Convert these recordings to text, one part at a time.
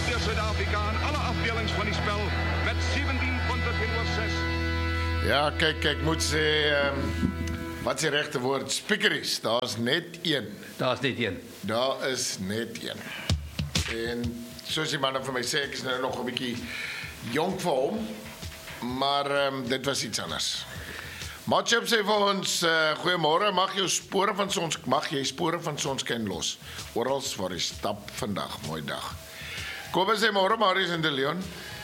weer Suid-Afrika in alle afdelings van die spel met 17 punte teenoor 6. Ja, kyk, ek moet sê, wat is die regte woord? Spiekeries, daar is net een. Daar is net een. Daar is net een. En soos die man vir my sê, ek is nou nog 'n bietjie jonk vir hom, maar dit was iets anders. Matchup sê vir ons, goeiemôre, mag jy spore van sonskyn los, oral waar jy stap vandag, mooi dag. Kobus sê môre, Marius en De Leon.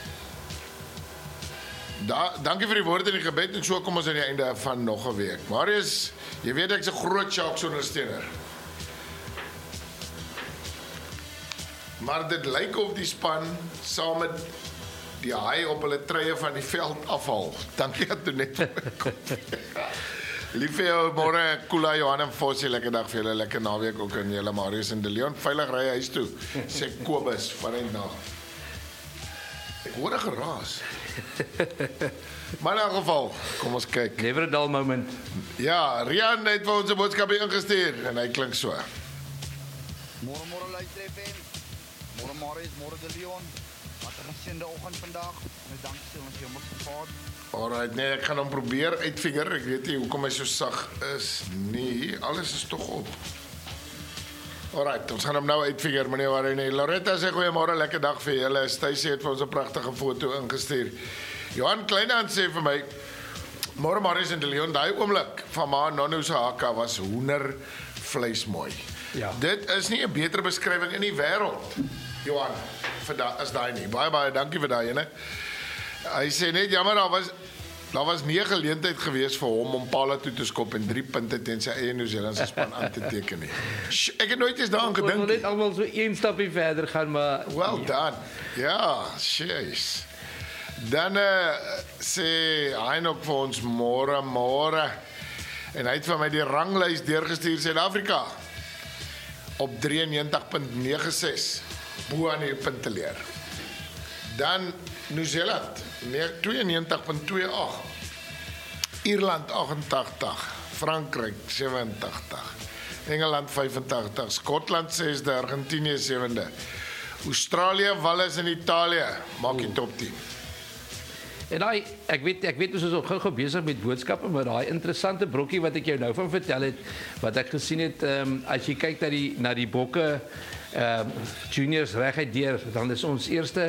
Dankie vir die woorde en die gebed, en so kom ons aan die einde van nog 'n week. Marius, jy weet ek's 'n groot Sharks ondersteuner. Maar dit lyk of die span saam met die haai op hulle treie van die veld afhaal. Dankie dat jy net kom. Lief vir jou, môre, Kula, Johan en Fossie, lekker dag vir julle, lekker naweek ook aan julle, Marius en De Leon, veilig ry huis toe, sê Kobus van die nag. Ek hoor 'n geraas. Maar in elk geval, kom ons kyk. Never a dull moment. Ja, Rian het vir ons 'n boodskap ingestuur en hy klink so. Môre luister FM. Môre Marius, môre De Leon. Wat 'n geseënde oggend vandag. En dankie ons jou mos gevaar. Alright, nee, ek gaan hom probeer uitfigure. Ek weet nie hoekom hy so sag is nie. Alles is tog op. Alright, ons gaan hom nou uitfigure, meneer Warren. Loretta sê goeiemôre, lekker dag vir julle. Stacy het vir ons 'n pragtige foto ingestuur. Johan Kleinhand sê vir my, môre Marius en De Leon, daai oomblik van ma Nonno se haka was hoendervleis mooi. Ja. Dit is nie 'n beter beskrywing in die wêreld, Johan, as daai nie. Baie dankie vir daai ene. Hy sê net jammer, daar was nie 'n geleentheid gewees vir hom om Paula toe te skop en 3 punte teen sy eie Nieu-Seelandse span aan te teken nie. Ek het nooit eens daaraan gedink nie. Ons wil net almal so een stapie verder gaan, maar well done. Ja, jeez. Dan sê hy nog vir ons môre. En hy het vir my die ranglys deurgestuur Suid-Afrika op 93.96 bo aan die punteleer. Dan Nieu-Seeland 92.28, Ierland 88, Frankryk 87, Engeland 85, Skotland 6de, Argentinië 7de, Australië, Wales en Italië maak die top 10. En ek weet ons is ook gou besig met boodskappe, maar daai interessante brokkie wat ek jou nou van vertel het, wat ek gesien het, as jy kyk na die bokke juniors reguit deur, dan is ons eerste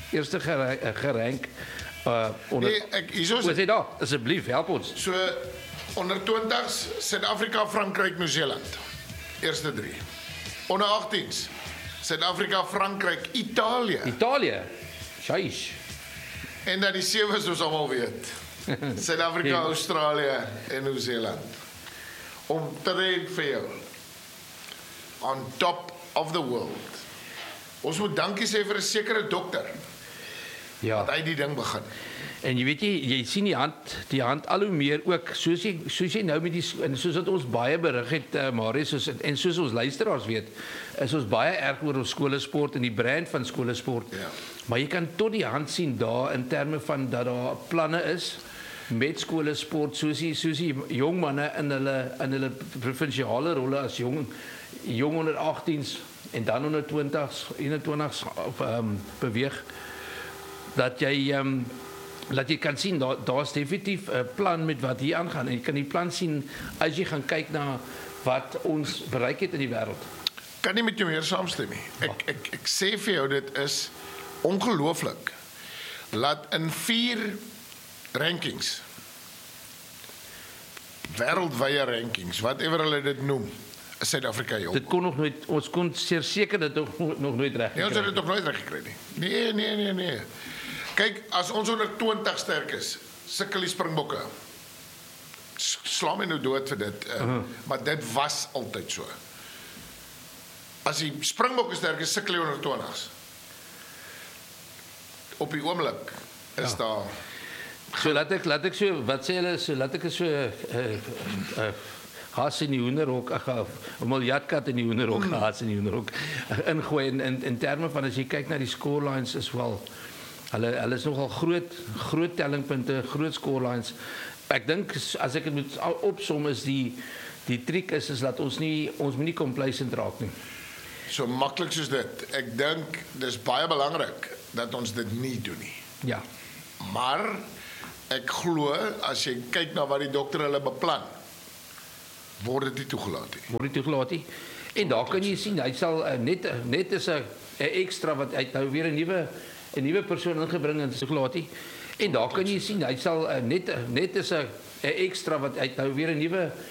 gerank onder. Nee, hierso sê daar, asseblief help ons. So onder 20s Suid-Afrika, Frankryk, Nieu-Seeland. Eerste 3. Onder 18s Suid-Afrika, Frankryk, Italië. Shish. En dan die 7 soos almal weet. Suid-Afrika, Australië en Nieu-Seeland. Om te red vir jou. On top of the world. Ons moet dankie sê vir 'n sekere dokter. Ja. Dat hy die ding begin. En jy weet jy sien die hand al hoe meer ook soos jy nou met en soos wat ons baie berig het Marius en soos ons luisteraars weet, is ons baie erg oor ons skolesport en die brand van skolesport. Ja. Maar jy kan tot die hand sien daar in terme van dat daar planne is met skolesport soos die jong manne in hulle provinsiale rolle as jong onder 18s en dan onder 20s, 21s beweeg, dat jy kan sien, daar's definitief 'n plan met wat hier aangaan. En jy kan die plan sien as jy gaan kyk na wat ons bereik het in die wêreld. Kan nie met jou meer saamstem nie. Ek sê vir jou, dit is ongelooflik. Laat in 4 rankings, wêreldwye rankings, whatever hulle dit noem, is Suid-Afrika jong. Dit kon nog nooit, ons kon seker dit nog nooit reg gekry. Nee, ons het dit nog nooit reg gekry nie. Nee. Kyk, as ons onder 20 sterk is, sukkel die Springbokke. Sla my nou dood vir dit, maar dit was altyd so. As die Springbokke sterk is, sukkel jy onder 20s. Op die oomblik is daar. So laat ek so, wat sê hulle, so laat ek so haas in die hoenderhok, 'n miljardkat in die hoenderhok, haas in die hoenderhok ingooi in terme van as jy kyk na die scorelines is wel hulle is nogal groot tellingpunte, groot scorelines. Ek dink as ek dit moet opsom is die triek is dat ons moet nie complacent raak nie. So maklik soos dit. Ek dink dis baie belangrik dat ons dit nie doen nie. Ja. Maar ek glo as jy kyk na wat die dokter hulle beplan, word dit nie toegelaat nie. Word nie toegelaat nie. En daar kan jy sien, hy sal net is 'n ekstra wat hy nou weer 'n nuwe persoon ingebring en toegelaat nie. En daar kan jy sien, hy sal net is 'n ekstra wat hy nou weer 'n